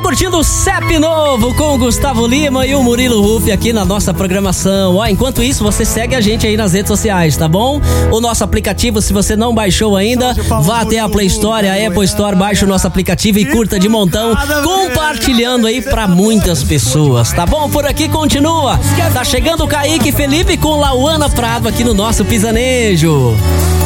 curtindo o CEP Novo com o Gustavo Lima e o Murilo Ruff aqui na nossa programação. Ó, enquanto isso, você segue a gente aí nas redes sociais, tá bom? O nosso aplicativo, se você não baixou ainda, vá até a Play Store, a Apple Store, baixe o nosso aplicativo e curta de montão, compartilhando aí pra muitas pessoas, tá bom? Por aqui continua. Tá chegando o Kaique Felipe com Lauana Prado aqui no nosso Pisanejo.